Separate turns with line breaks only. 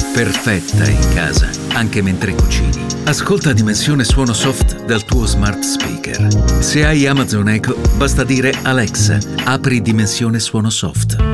perfetta in casa, anche mentre cucini. Ascolta Dimensione Suono Soft dal tuo smart speaker. Se hai Amazon Echo, basta dire Alexa, apri Dimensione Suono Soft.